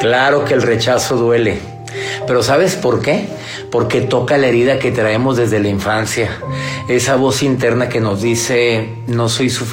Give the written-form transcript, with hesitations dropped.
Claro que el rechazo duele, pero ¿sabes por qué? Porque toca la herida que traemos desde la infancia, esa voz interna que nos dice no soy suficiente.